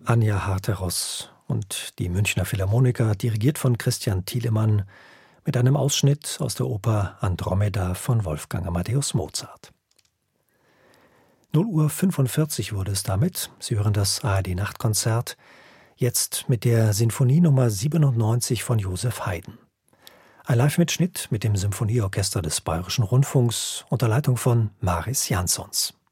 Anja Harteros und die Münchner Philharmoniker, dirigiert von Christian Thielemann, mit einem Ausschnitt aus der Oper Andromeda von Wolfgang Amadeus Mozart. 0:45 Uhr wurde es damit. Sie hören das ARD-Nachtkonzert, jetzt mit der Sinfonie Nummer 97 von Joseph Haydn. Ein Live-Mitschnitt mit dem Symphonieorchester des Bayerischen Rundfunks unter Leitung von Mariss Jansons.